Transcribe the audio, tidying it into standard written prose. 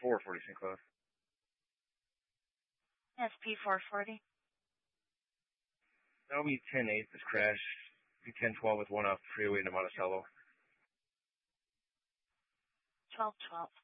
440 St. Cloud. SP 440. That'll be 10-8, this crash. Be 10-12 with one off freeway to Monticello. 1212.